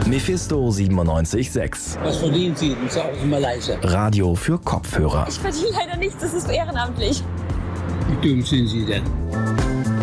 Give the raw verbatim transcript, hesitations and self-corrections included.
Mephisto siebenundneunzig Komma sechs. Was verdienen Sie? Und sagen Sie mal leise. Radio für Kopfhörer. Ich verdiene leider nichts, das ist ehrenamtlich. Wie dumm sind Sie denn?